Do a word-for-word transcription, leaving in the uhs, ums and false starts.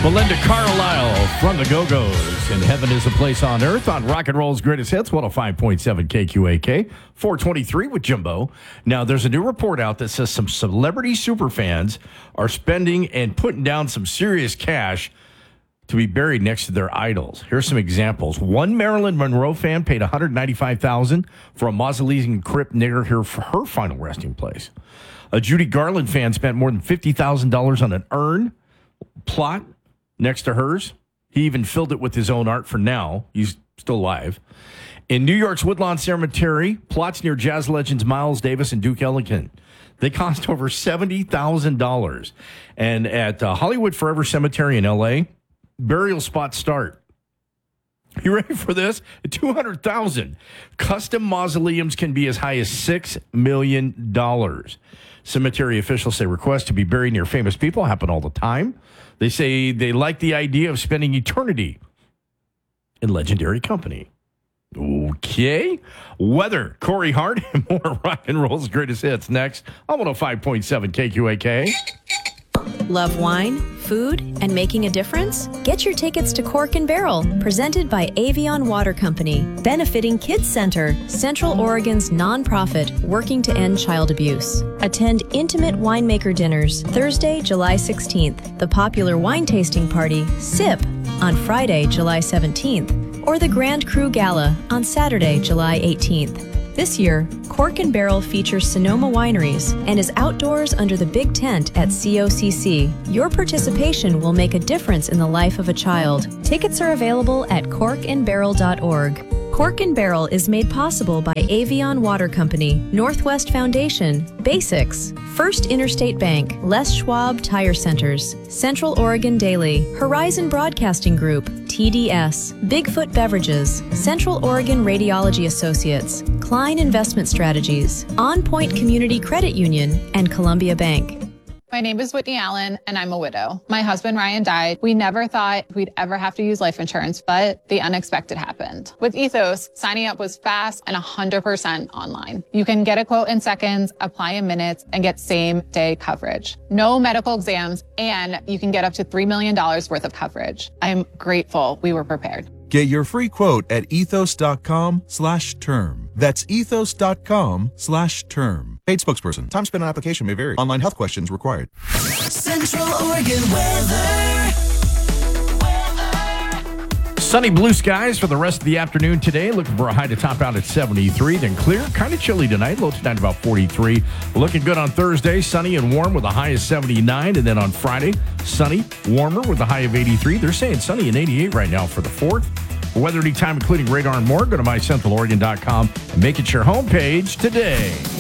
Belinda Carlisle from the Go-Go's, and Heaven is a Place on Earth on Rock and Roll's Greatest Hits, one oh five point seven K Q A K, four twenty-three with Jimbo. Now, there's a new report out that says some celebrity superfans are spending and putting down some serious cash to be buried next to their idols. Here's some examples. One Marilyn Monroe fan paid one hundred ninety-five thousand dollars for a mausoleum crypt near her for her final resting place. A Judy Garland fan spent more than fifty thousand dollars on an urn plot next to hers. He even filled it with his own art for now. He's still alive. In New York's Woodlawn Cemetery, plots near jazz legends Miles Davis and Duke Ellington. They cost over seventy thousand dollars. And at uh, Hollywood Forever Cemetery in L A, burial spots start. You ready for this? two hundred thousand dollars. Custom mausoleums can be as high as six million dollars. Cemetery officials say requests to be buried near famous people happen all the time. They say they like the idea of spending eternity in legendary company. Okay. Weather, Corey Hart, and more Rock and Roll's Greatest Hits next on one oh five point seven K Q A K. Love wine, food, and making a difference? Get your tickets to Cork and Barrel, presented by Avion Water Company, benefiting Kids Center, Central Oregon's nonprofit working to end child abuse. Attend intimate winemaker dinners Thursday, July sixteenth, the popular wine tasting party, SIP, on Friday, July seventeenth, or the Grand Cru Gala on Saturday, July eighteenth. This year, Cork and Barrel features Sonoma Wineries and is outdoors under the big tent at C O C C. Your participation will make a difference in the life of a child. Tickets are available at cork and barrel dot org. Cork and Barrel is made possible by Avion Water Company, Northwest Foundation, Basics, First Interstate Bank, Les Schwab Tire Centers, Central Oregon Daily, Horizon Broadcasting Group, T D S, Bigfoot Beverages, Central Oregon Radiology Associates, Klein Investment Strategies, On Point Community Credit Union, and Columbia Bank. My name is Whitney Allen, and I'm a widow. My husband, Ryan, died. We never thought we'd ever have to use life insurance, but the unexpected happened. With Ethos, signing up was fast and one hundred percent online. You can get a quote in seconds, apply in minutes, and get same-day coverage. No medical exams, and you can get up to three million dollars worth of coverage. I am grateful we were prepared. Get your free quote at ethos.com slash term. That's ethos.com slash term. Paid spokesperson. Time spent on application may vary. Online health questions required. Central Oregon weather. Sunny blue skies for the rest of the afternoon today. Looking for a high to top out at seventy-three. Then clear, kind of chilly tonight. Low tonight about forty-three. Looking good on Thursday. Sunny and warm with a high of seventy-nine. And then on Friday, sunny, warmer with a high of eighty-three. They're saying sunny and eighty-eight right now for the fourth. For weather anytime, including radar and more, go to my central oregon dot com and make it your homepage today.